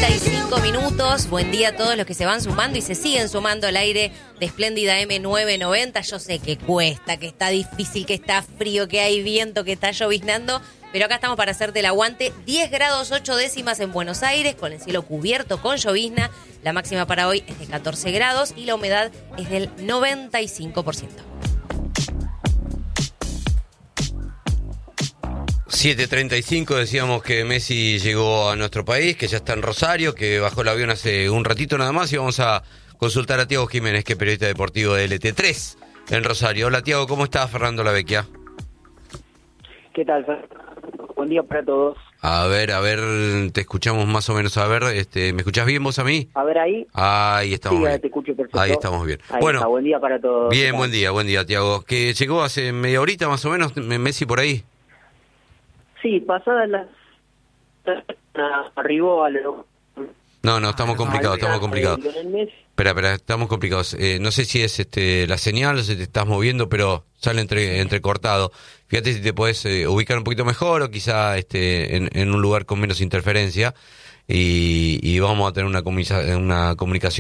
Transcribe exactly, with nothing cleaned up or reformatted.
treinta y cinco minutos. Buen día a todos los que se van sumando y se siguen sumando al aire de Espléndida eme novecientos noventa. Yo sé que cuesta, que está difícil, que está frío, que hay viento, que está lloviznando, pero acá estamos para hacerte el aguante. diez grados ocho décimas en Buenos Aires, con el cielo cubierto con llovizna. La máxima para hoy es de catorce grados y la humedad es del noventa y cinco por ciento. siete treinta y cinco, decíamos que Messi llegó a nuestro país, que ya está en Rosario, que bajó el avión hace un ratito nada más, y vamos a consultar a Tiago Jiménez, que es periodista deportivo de L T tres en Rosario. Hola Tiago, ¿cómo estás? Fernando Lavecchia. ¿Qué tal, Fer? Buen día para todos. A ver, a ver, te escuchamos más o menos. A ver, este, ¿me escuchás bien vos a mí? A ver ahí. Ahí estamos sí, bien. Te escucho perfecto. Ahí estamos bien. Ahí bueno, está. Buen día para todos. Bien, buen día, buen día, Tiago. Que llegó hace media horita más o menos, Messi por ahí. Sí, pasada la... arribó a lo... No, no, estamos complicados, estamos complicados. Espera, espera, estamos complicados. Eh, no sé si es este la señal o si te estás moviendo, pero sale entre entrecortado. Fíjate si te puedes eh, ubicar un poquito mejor o quizá este en, en un lugar con menos interferencia y, y vamos a tener una, comunica- una comunicación